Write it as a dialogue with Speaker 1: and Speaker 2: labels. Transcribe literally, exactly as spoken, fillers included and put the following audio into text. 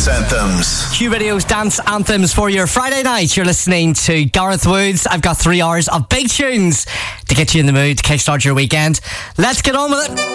Speaker 1: dance anthems.
Speaker 2: Q Radio's dance anthems for your Friday night. You're listening to Gareth Woods. I've got three hours of big tunes to get you in the mood to kickstart your weekend. Let's get on with it.